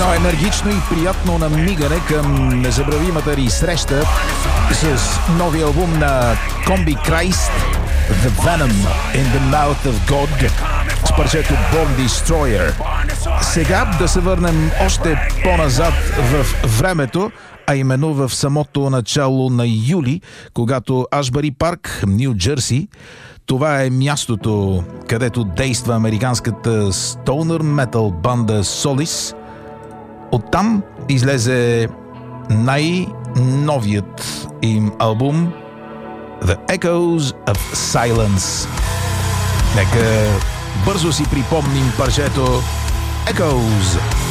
Едно енергично и приятно намигане към незабравимата ни среща с новия албум на Комби Крайст, The Venom in the Mouth of God, с парчето Born Destroyer. Сега да се върнем още по-назад в времето, а именно в самото начало на юли, когато Ашбъри Парк, Ню Джерси, това е мястото, където действа американската стоунър метал банда Солис. Оттам излезе най-новият им албум The Echoes of Silence. Нека бързо си припомним парчето Echoes.